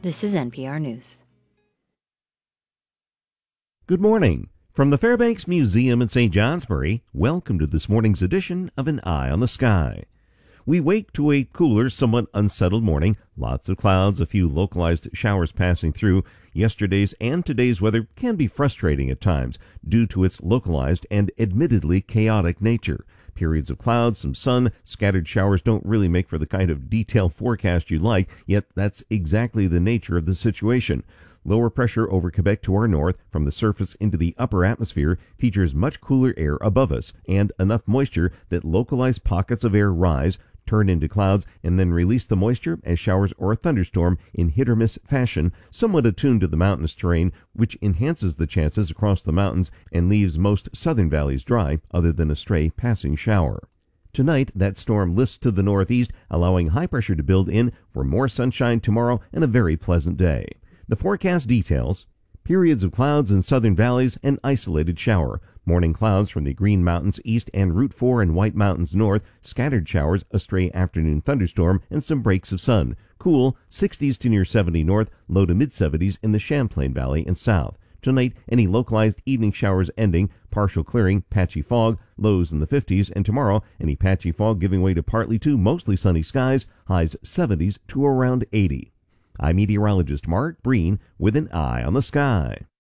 This is NPR News. Good morning. From the Fairbanks Museum in St. Johnsbury, welcome to this morning's edition of An Eye on the Sky. We wake to a cooler, somewhat unsettled morning. Lots of clouds, a few localized showers passing through. Yesterday's and today's weather can be frustrating at times due to its localized and admittedly chaotic nature. Periods of clouds, some sun, scattered showers don't really make for the kind of detailed forecast you like, yet that's exactly the nature of the situation. Lower pressure over Quebec to our north from the surface into the upper atmosphere features much cooler air above us and enough moisture that localized pockets of air rise, turn into clouds, and then release the moisture as showers or a thunderstorm in hit-or-miss fashion, somewhat attuned to the mountainous terrain, which enhances the chances across the mountains and leaves most southern valleys dry, other than a stray passing shower. Tonight, that storm lifts to the northeast, allowing high pressure to build in for more sunshine tomorrow and a very pleasant day. The forecast details: periods of clouds in southern valleys and isolated shower. Morning clouds from the Green Mountains east and Route 4 and White Mountains north. Scattered showers, a stray afternoon thunderstorm, and some breaks of sun. Cool, 60s to near 70 north, low to mid-70s in the Champlain Valley and south. Tonight, any localized evening showers ending, partial clearing, patchy fog, lows in the 50s, and tomorrow, any patchy fog giving way to partly to mostly sunny skies, highs 70s to around 80. I'm meteorologist Mark Breen with An Eye on the Sky.